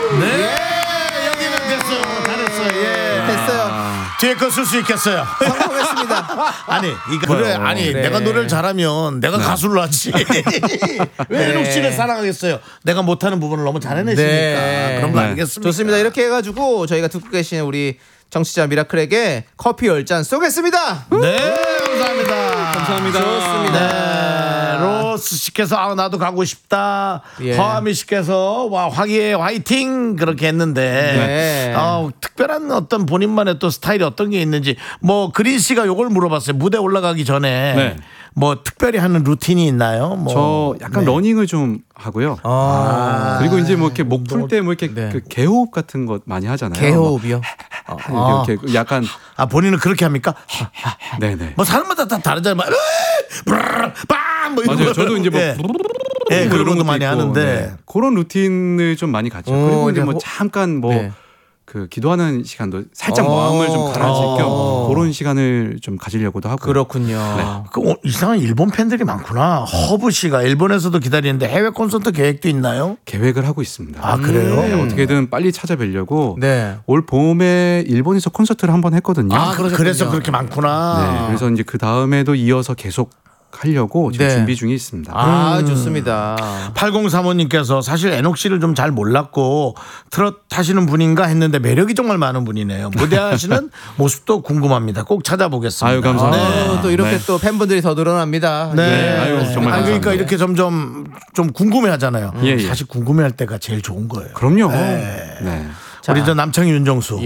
네. 여기는 됐어요. 잘했어요. 예. 됐어요. 뒤에 거 쓸 수 있겠어요. 성공했습니다. 아니, 그래, 아니, 네. 내가 노래를 잘하면 내가 가수를 하지. 왜 네. 에녹 씨를 사랑하겠어요? 내가 못하는 부분을 너무 잘해내시니까. 네. 그런 거 네. 아니겠습니까? 좋습니다. 이렇게 해가지고 저희가 듣고 계신 우리 정치자 미라클에게 커피 10잔 쏘겠습니다. 네, 감사합니다. 감사합니다. 좋습니다. 네, 로스 씨께서 아 나도 가고 싶다. 예. 허아미 씨께서 와 화기애 화이팅 그렇게 했는데 네. 특별한 어떤 본인만의 또 스타일이 어떤 게 있는지 뭐 그린 씨가 요걸 물어봤어요. 무대 올라가기 전에 네. 뭐 특별히 하는 루틴이 있나요? 뭐 저 약간 네. 러닝을 좀 하고요. 그리고 이제 뭐 이렇게 목 풀 때 뭐 이렇게 네. 그 개호흡 같은 것 많이 하잖아요. 개호흡이요. 이렇게 약간 아 본인은 그렇게 합니까? 네네. 뭐 사람마다 다 다르잖아요. 빵뭐 이런 맞아요. 거. 저도 이제 뭐 예. 예, 그런 것도 많이 하는데. 네. 그런 루틴을 좀 많이 갖죠. 그리고 이제 뭐 잠깐 뭐 네. 그 기도하는 시간도 살짝 마음을 좀 가라앉힐 겸 그런 시간을 좀 가지려고도 하고. 그렇군요. 이상한 일본 팬들이 많구나. 허브 씨가 일본에서도 기다리는데 해외 콘서트 계획도 있나요? 계획을 하고 있습니다. 아 그래요? 네, 어떻게든 빨리 찾아뵈려고 네. 올 봄에 일본에서 콘서트를 한번 했거든요. 그래서 그렇게 많구나. 네, 그래서 이제 그 다음에도 이어서 계속 하려고 지금 네. 준비 중에 있습니다. 좋습니다. 8035님께서 사실 에녹 씨를 좀 잘 몰랐고 트롯 하시는 분인가 했는데 매력이 정말 많은 분이네요. 무대하시는 모습도 궁금합니다. 꼭 찾아보겠습니다. 아유, 감사합니다. 또 이렇게 네. 또 팬분들이 더 늘어납니다. 네. 아유, 정말 그러니까 감사합니다. 이렇게 점점 좀 궁금해하잖아요. 예, 예. 사실 궁금해할 때가 제일 좋은 거예요. 그럼요. 네. 우리 저 남창희 윤정수